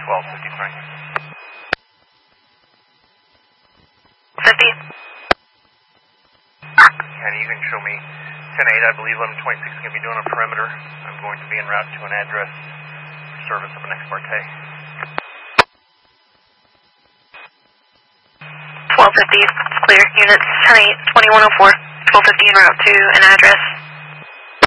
1250 Frank. 50. And you can show me 10-8, I believe 1126 is going to be doing a perimeter. I'm going to be en route to an address for service of an ex parte. 1250, clear. Units 10-8, 2104, 1250 en route to an address.